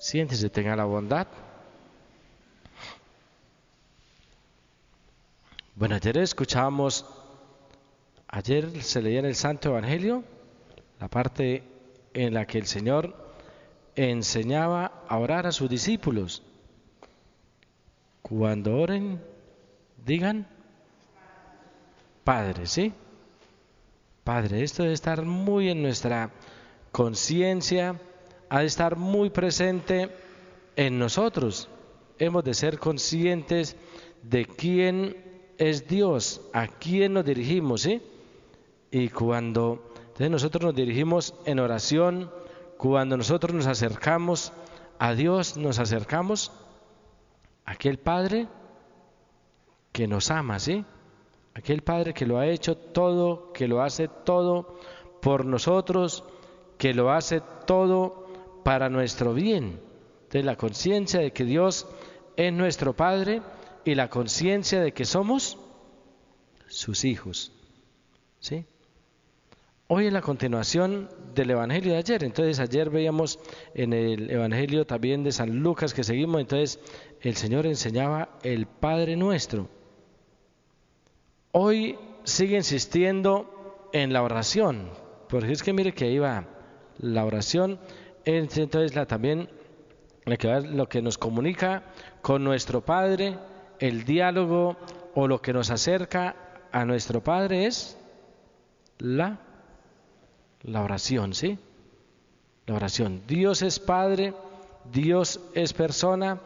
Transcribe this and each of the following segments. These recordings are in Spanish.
Siéntese, tenga la bondad. Bueno, ayer se leía en el Santo Evangelio la parte en la que el Señor enseñaba a orar a sus discípulos. Cuando oren, digan, Padre, ¿sí? Padre, esto debe estar muy en nuestra conciencia, ha de estar muy presente en nosotros. Hemos de ser conscientes de quién es Dios, a quién nos dirigimos, ¿sí? Y cuando entonces nosotros nos dirigimos en oración, cuando nosotros nos acercamos a Dios, nos acercamos a aquel Padre que nos ama, ¿sí? Aquel Padre que lo ha hecho todo, que lo hace todo por nosotros, que lo hace todo para nuestro bien. Entonces la conciencia de que Dios es nuestro Padre y la conciencia de que somos sus hijos, ¿sí? Hoy en la continuación del Evangelio de ayer, entonces ayer veíamos en el Evangelio también de San Lucas que seguimos, entonces el Señor enseñaba el Padre Nuestro. Hoy sigue insistiendo en la oración, porque es que mire que ahí va, la oración es entonces también lo que nos comunica con nuestro Padre, el diálogo o lo que nos acerca a nuestro Padre es la oración, ¿sí? La oración. Dios es Padre, Dios es persona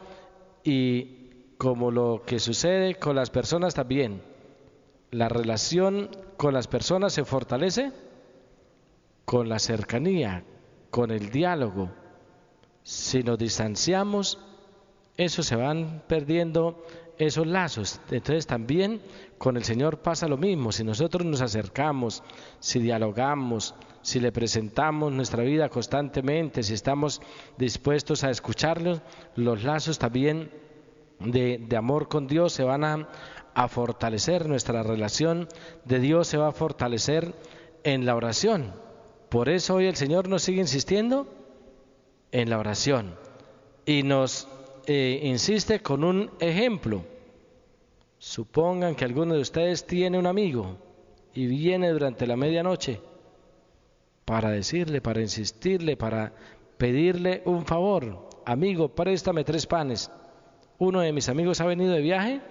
y como lo que sucede con las personas también, la relación con las personas se fortalece con la cercanía, con el diálogo. Si nos distanciamos, eso se van perdiendo esos lazos. Entonces también con el Señor pasa lo mismo. Si nosotros nos acercamos, si dialogamos, si le presentamos nuestra vida constantemente, si estamos dispuestos a escucharlo, los lazos también de amor con Dios se van a fortalecer, nuestra relación de Dios se va a fortalecer en la oración. Por eso hoy el Señor nos sigue insistiendo en la oración y nos insiste con un ejemplo. Supongan que alguno de ustedes tiene un amigo y viene durante la medianoche para decirle, para insistirle, para pedirle un favor. Amigo, préstame 3 panes. Uno de mis amigos ha venido de viaje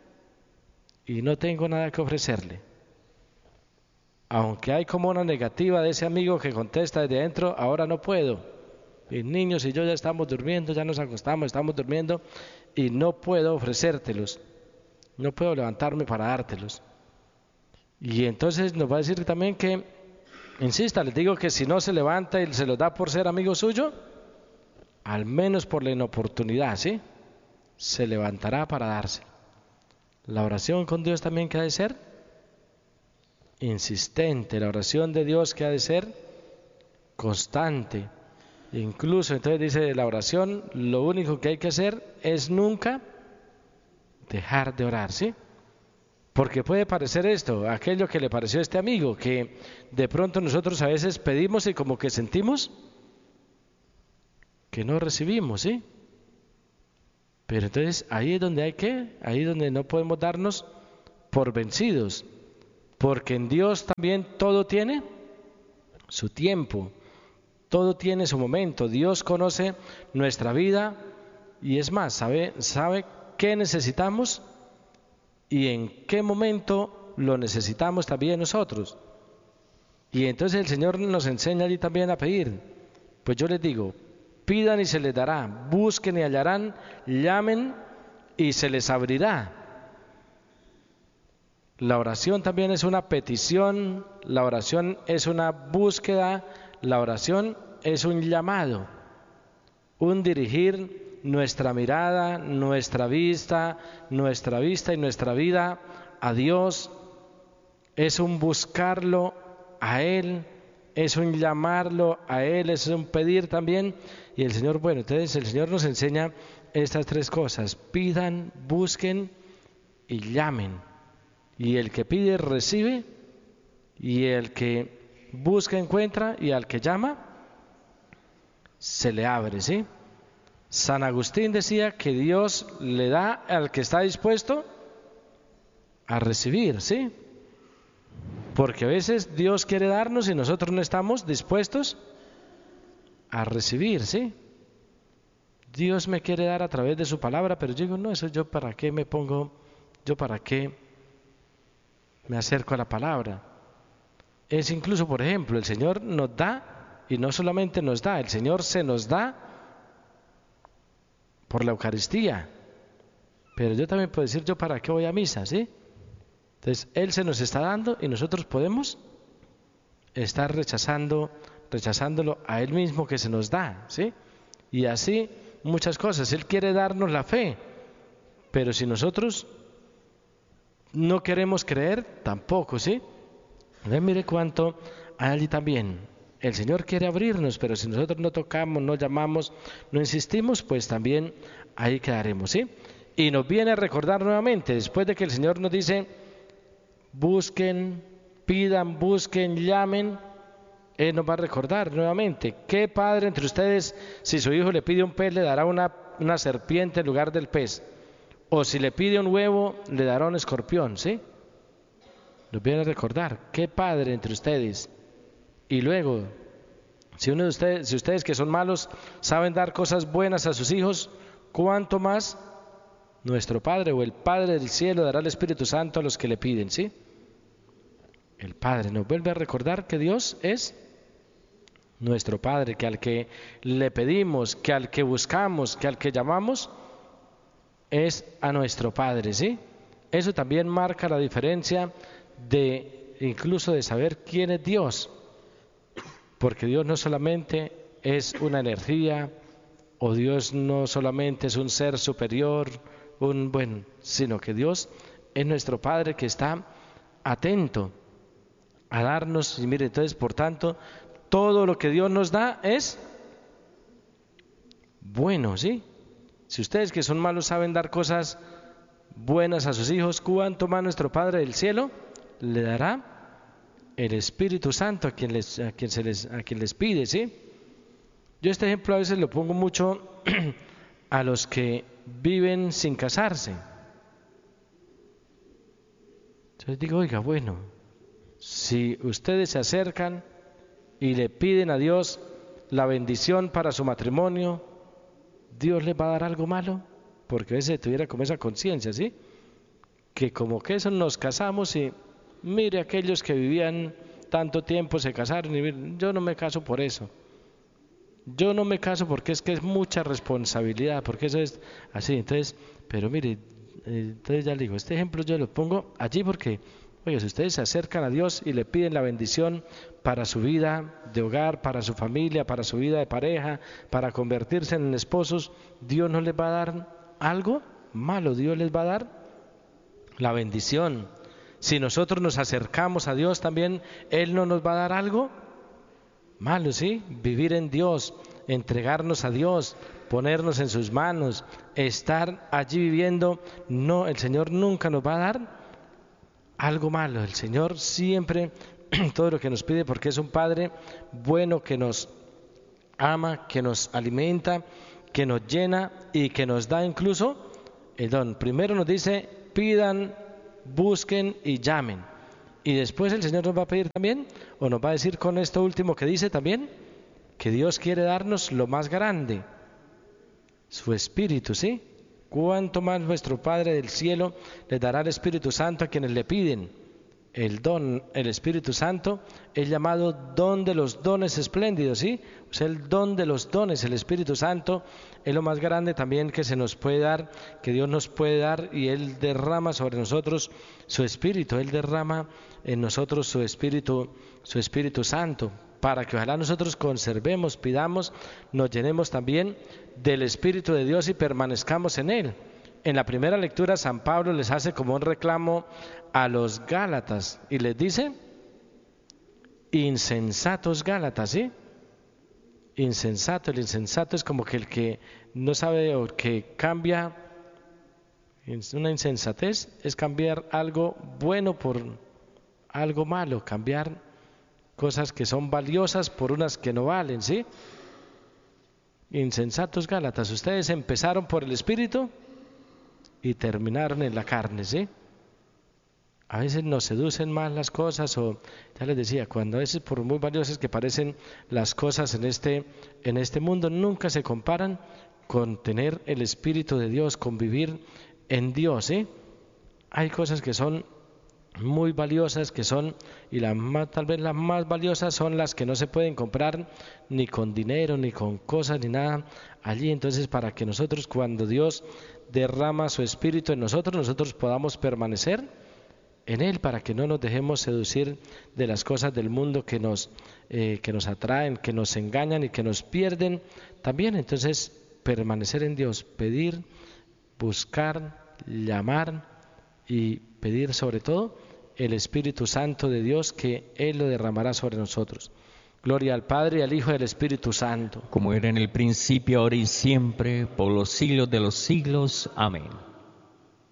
y no tengo nada que ofrecerle. Aunque hay como una negativa de ese amigo que contesta desde adentro, ahora no puedo. Mis niños y yo ya estamos durmiendo, ya nos acostamos, estamos durmiendo y no puedo ofrecértelos. No puedo levantarme para dártelos. Y entonces nos va a decir también que, insista, les digo que si no se levanta y se los da por ser amigo suyo, al menos por la inoportunidad, ¿sí? Se levantará para dárselo. La oración con Dios también que ha de ser insistente, la oración de Dios que ha de ser constante. Incluso entonces dice la oración, lo único que hay que hacer es nunca dejar de orar, ¿sí? Porque puede parecer esto, aquello que le pareció a este amigo, que de pronto nosotros a veces pedimos y como que sentimos que no recibimos, ¿sí? Pero entonces ahí es donde ahí es donde no podemos darnos por vencidos, porque en Dios también todo tiene su tiempo, todo tiene su momento. Dios conoce nuestra vida y es más, sabe qué necesitamos y en qué momento lo necesitamos también nosotros. Y entonces el Señor nos enseña allí también a pedir. Pues yo les digo, pidan y se les dará, busquen y hallarán, llamen y se les abrirá. La oración también es una petición, la oración es una búsqueda, la oración es un llamado, un dirigir nuestra mirada, nuestra vista y nuestra vida a Dios, es un buscarlo a Él, es un llamarlo a Él, es un pedir también. Y el Señor, bueno, entonces el Señor nos enseña estas 3 cosas: pidan, busquen y llamen. Y el que pide recibe, y el que busca encuentra, y al que llama se le abre, ¿sí? San Agustín decía que Dios le da al que está dispuesto a recibir, ¿sí? Porque a veces Dios quiere darnos y nosotros no estamos dispuestos a recibir, ¿sí? Dios me quiere dar a través de su palabra, pero yo digo, no, eso yo para qué me pongo, yo para qué me acerco a la palabra. Es incluso, por ejemplo, el Señor nos da, y no solamente nos da, el Señor se nos da por la Eucaristía. Pero yo también puedo decir, yo para qué voy a misa, ¿sí? Entonces, Él se nos está dando y nosotros podemos estar rechazándolo a Él mismo que se nos da, ¿sí? Y así muchas cosas. Él quiere darnos la fe, pero si nosotros no queremos creer, tampoco, ¿sí? Entonces, mire cuánto hay allí también. El Señor quiere abrirnos, pero si nosotros no tocamos, no llamamos, no insistimos, pues también ahí quedaremos, ¿sí? Y nos viene a recordar nuevamente, después de que el Señor nos dice, busquen, pidan, busquen, llamen, Él nos va a recordar nuevamente, ¿qué padre entre ustedes, si su hijo le pide un pez, le dará una serpiente en lugar del pez? O si le pide un huevo, le dará un escorpión, ¿sí? Nos viene a recordar, ¿qué padre entre ustedes? Y luego, si ustedes que son malos saben dar cosas buenas a sus hijos, ¿cuánto más nuestro Padre o el Padre del cielo dará el Espíritu Santo a los que le piden, ¿sí? El Padre nos vuelve a recordar que Dios es nuestro Padre, que al que le pedimos, que al que buscamos, que al que llamamos, es a nuestro Padre, ¿sí? Eso también marca la diferencia incluso de saber quién es Dios, porque Dios no solamente es una energía, o Dios no solamente es un ser superior, sino que Dios es nuestro Padre que está atento a darnos, y mire, entonces por tanto, todo lo que Dios nos da es bueno, ¿sí? Si ustedes que son malos saben dar cosas buenas a sus hijos, ¿cuánto más nuestro Padre del cielo le dará el Espíritu Santo a quien les pide, ¿sí? Yo este ejemplo a veces lo pongo mucho a los que viven sin casarse. Entonces digo, oiga, bueno, si ustedes se acercan y le piden a Dios la bendición para su matrimonio, ¿Dios les va a dar algo malo? Porque a veces tuviera como esa conciencia, ¿sí? Que como que eso nos casamos y mire aquellos que vivían tanto tiempo se casaron y yo no me caso por eso. Yo no me caso porque es que es mucha responsabilidad, porque eso es así. Entonces, pero mire, entonces ya le digo, este ejemplo yo lo pongo allí porque, oye, si ustedes se acercan a Dios y le piden la bendición para su vida de hogar, para su familia, para su vida de pareja, para convertirse en esposos, Dios no les va a dar algo malo, Dios les va a dar la bendición. Si nosotros nos acercamos a Dios también, Él no nos va a dar algo malo, ¿sí? Vivir en Dios, entregarnos a Dios, ponernos en sus manos, estar allí viviendo, no, el Señor nunca nos va a dar algo malo. El Señor siempre, todo lo que nos pide, porque es un Padre bueno que nos ama, que nos alimenta, que nos llena y que nos da incluso el don. Primero nos dice, pidan, busquen y llamen. Y después el Señor nos va a pedir también, o nos va a decir con esto último que dice también, que Dios quiere darnos lo más grande, su Espíritu, ¿sí? Cuánto más nuestro Padre del cielo les dará el Espíritu Santo a quienes le piden. El don, el Espíritu Santo, es llamado don de los dones espléndidos, ¿sí? O sea, el don de los dones, el Espíritu Santo, es lo más grande también que se nos puede dar, que Dios nos puede dar, y Él derrama sobre nosotros su Espíritu, Él derrama en nosotros su Espíritu Santo, para que ojalá nosotros conservemos, pidamos, nos llenemos también del Espíritu de Dios y permanezcamos en Él. En la primera lectura San Pablo les hace como un reclamo a los Gálatas y les dice, insensatos Gálatas, ¿sí? Insensato, el insensato es como que el que no sabe o que cambia, una insensatez es cambiar algo bueno por algo malo, cambiar cosas que son valiosas por unas que no valen, ¿sí? Insensatos Gálatas, ustedes empezaron por el Espíritu y terminaron en la carne, ¿sí? A veces nos seducen más las cosas, o ya les decía, cuando a veces por muy valiosas que parecen las cosas en este mundo, nunca se comparan con tener el Espíritu de Dios, con vivir en Dios, ¿sí? Hay cosas que son muy valiosas, y tal vez las más valiosas son las que no se pueden comprar ni con dinero, ni con cosas, ni nada allí. Entonces, para que nosotros, cuando Dios derrama su Espíritu en nosotros podamos permanecer en Él, para que no nos dejemos seducir de las cosas del mundo que nos atraen, que nos engañan y que nos pierden también. Entonces, permanecer en Dios, pedir, buscar, llamar y pedir sobre todo el Espíritu Santo de Dios, que Él lo derramará sobre nosotros. Gloria al Padre, y al Hijo y al Espíritu Santo. Como era en el principio, ahora y siempre, por los siglos de los siglos. Amén.